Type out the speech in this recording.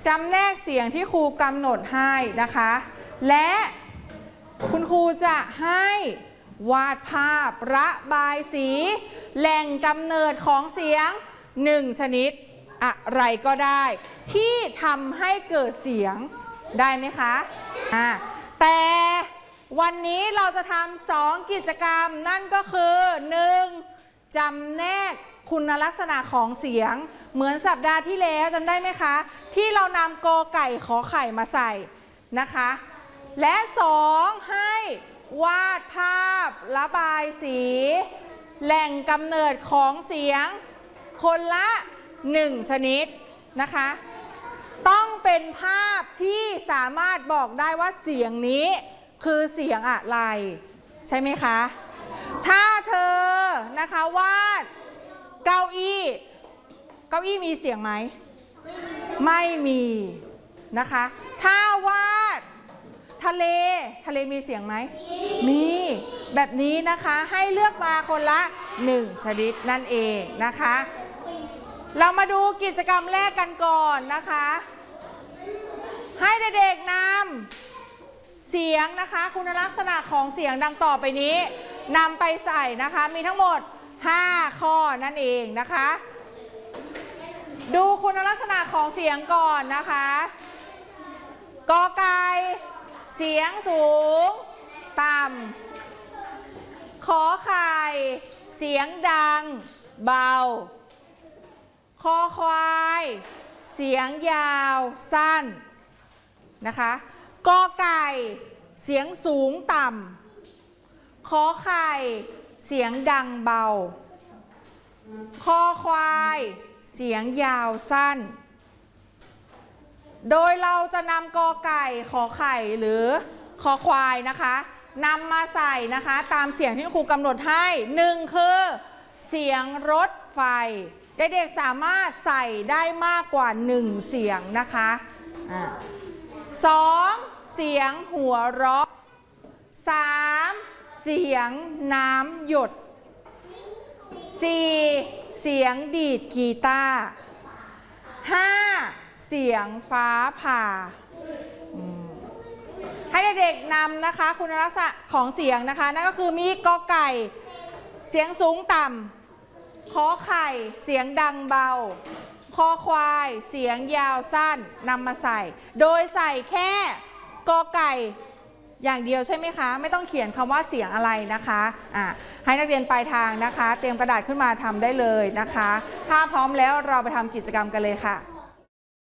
จำแนกเสียงที่ครูกำหนดให้นะคะและคุณครูจะให้วาดภาพระบายสีแหล่งกำเนิดของเสียง1ชนิดอะไรก็ได้ที่ทำให้เกิดเสียงได้ไหมคะแต่วันนี้เราจะทำ2กิจกรรมนั่นก็คือ 1. จำแนกคุณลักษณะของเสียงเหมือนสัปดาห์ที่แล้วจำได้ไหมคะที่เรานำกอไก่ขอไข่มาใส่นะคะและ2ให้วาดภาพระบายสีแหล่งกำเนิดของเสียงคนละ1ชนิดนะคะต้องเป็นภาพที่สามารถบอกได้ว่าเสียงนี้คือเสียงอะไรใช่ไหมคะถ้าเธอนะคะวาดเก้าอี้มีเสียงไหมไม่มีนะคะถ้าวาดทะเลมีเสียงไหมมีแบบนี้นะคะให้เลือกมาคนละ1ชนิดนั่นเองนะคะเรามาดูกิจกรรมแรกกันก่อนนะคะให้เด็กๆนำเสียงนะคะคุณลักษณะของเสียงดังต่อไปนี้นำไปใส่นะคะมีทั้งหมด5ข้อนั่นเองนะคะดูคุณลักษณะของเสียงก่อนนะคะกอไก่เสียงสูงต่ำขอไข่เสียงดังเบาคอควายเสียงยาวสั้นนะคะกอไก่เสียงสูงต่ำขอไข่เสียงดังเบาคอควายเสียงยาวสั้นโดยเราจะนำกอไก่ขอไข่หรือคอควายนะคะนำมาใส่นะคะตามเสียงที่ครูกำหนดให้1คือเสียงรถไฟเด็กๆสามารถใส่ได้มากกว่า1เสียงนะคะ2เสียงหัวเราะ3เสียงน้ำหยด4เสียงดีดกีตาร์5เสียงฟ้าผ่าให้เด็กๆนำนะคะคุณลักษณะของเสียงนะคะนั่นก็คือมีกอไก่เสียงสูงต่ำขอไข่เสียงดังเบาคอควายเสียงยาวสั้นนำมาใส่โดยใส่แค่กอไก่อย่างเดียวใช่ไหมคะไม่ต้องเขียนคำว่าเสียงอะไรนะคะให้นักเรียนปลายทางนะคะเตรียมกระดาษขึ้นมาทำได้เลยนะคะถ้าพร้อมแล้วเราไปทำกิจกรรมกันเลยค่ะ